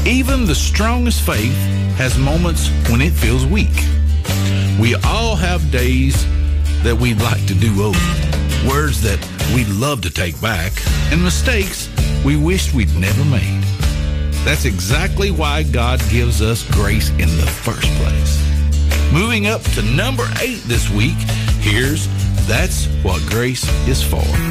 Even the strongest faith has moments when it feels weak. We all have days that we'd like to do over, words that we'd love to take back, and mistakes we wished we'd never made. That's exactly why God gives us grace in the first place. Moving up to number 8 this week, here's That's What Grace Is For.